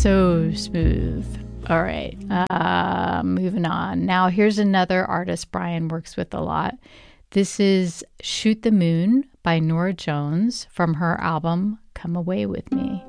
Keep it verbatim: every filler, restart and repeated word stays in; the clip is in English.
So smooth. All right. Uh, moving on. Now, here's another artist Brian works with a lot. This is Shoot the Moon by Norah Jones from her album Come Away With Me.